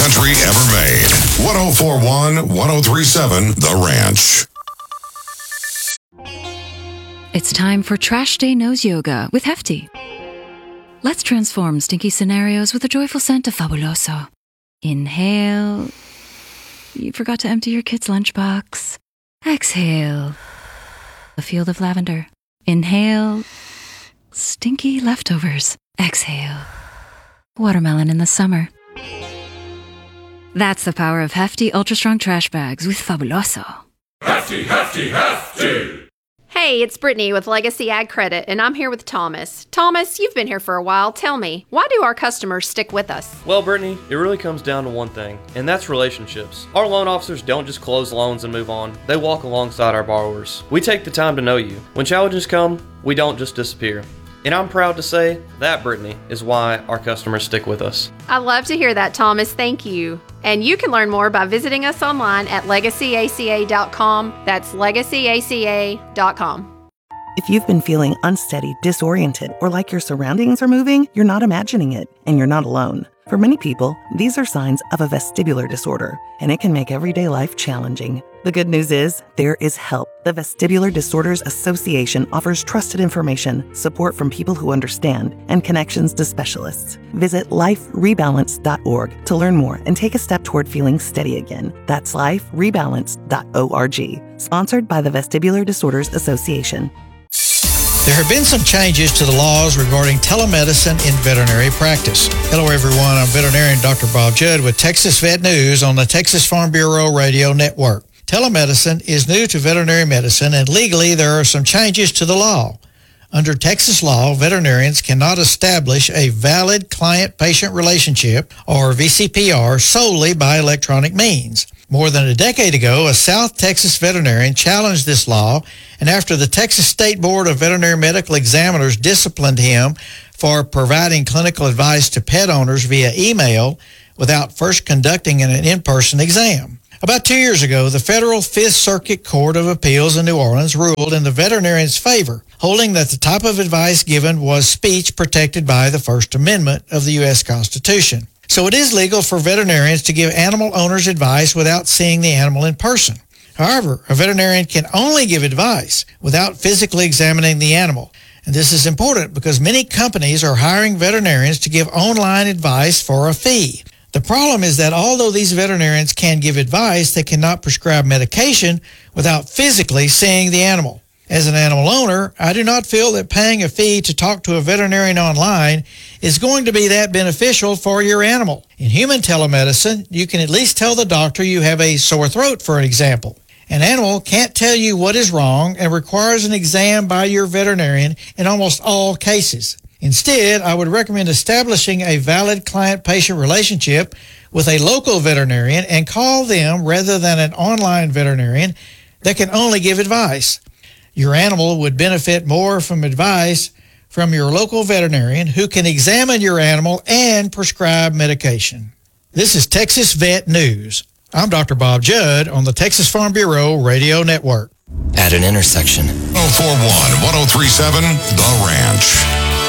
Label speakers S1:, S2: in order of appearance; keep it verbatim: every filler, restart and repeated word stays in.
S1: country ever made. ten forty-one, ten thirty-seven, The Ranch.
S2: It's time for Trash Day Nose Yoga with Hefty. Let's transform stinky scenarios with the joyful scent of Fabuloso. Inhale. You forgot to empty your kid's lunchbox. Exhale. A field of lavender. Inhale. Stinky leftovers. Exhale. Watermelon in the summer. That's the power of Hefty Ultra Strong Trash Bags with Fabuloso.
S3: Hefty, Hefty, Hefty!
S4: Hey, it's Brittany with Legacy Ag Credit, and I'm here with Thomas. Thomas, you've been here for a while. Tell me, why do our customers stick with us?
S5: Well, Brittany, it really comes down to one thing, and that's relationships. Our loan officers don't just close loans and move on. They walk alongside our borrowers. We take the time to know you. When challenges come, we don't just disappear. And I'm proud to say that, Brittany, is why our customers stick with us.
S4: I love to hear that, Thomas. Thank you. And you can learn more by visiting us online at legacy a c a dot com. That's legacy a c a dot com.
S6: If you've been feeling unsteady, disoriented, or like your surroundings are moving, you're not imagining it, and you're not alone. For many people, these are signs of a vestibular disorder, and it can make everyday life challenging. The good news is, there is help. The Vestibular Disorders Association offers trusted information, support from people who understand, and connections to specialists. Visit life rebalance dot org to learn more and take a step toward feeling steady again. That's life rebalance dot org. Sponsored by the Vestibular Disorders Association.
S7: There have been some changes to the laws regarding telemedicine in veterinary practice. Hello, everyone. I'm veterinarian Doctor Bob Judd with Texas Vet News on the Texas Farm Bureau Radio Network. Telemedicine is new to veterinary medicine, and legally there are some changes to the law. Under Texas law, veterinarians cannot establish a valid client-patient relationship, or V C P R, solely by electronic means. More than a decade ago, a South Texas veterinarian challenged this law, and after the Texas State Board of Veterinary Medical Examiners disciplined him for providing clinical advice to pet owners via email without first conducting an in-person exam. About two years ago, the Federal Fifth Circuit Court of Appeals in New Orleans ruled in the veterinarian's favor, holding that the type of advice given was speech protected by the First Amendment of the U S Constitution. So it is legal for veterinarians to give animal owners advice without seeing the animal in person. However, a veterinarian can only give advice without physically examining the animal. And this is important because many companies are hiring veterinarians to give online advice for a fee. The problem is that although these veterinarians can give advice, they cannot prescribe medication without physically seeing the animal. As an animal owner, I do not feel that paying a fee to talk to a veterinarian online is going to be that beneficial for your animal. In human telemedicine, you can at least tell the doctor you have a sore throat, for an example. An animal can't tell you what is wrong and requires an exam by your veterinarian in almost all cases. Instead, I would recommend establishing a valid client-patient relationship with a local veterinarian and call them rather than an online veterinarian that can only give advice. Your animal would benefit more from advice from your local veterinarian who can examine your animal and prescribe medication. This is Texas Vet News. I'm Doctor Bob Judd on the Texas Farm Bureau Radio Network.
S8: At an intersection.
S1: ten forty-one, ten thirty-seven, The Ranch.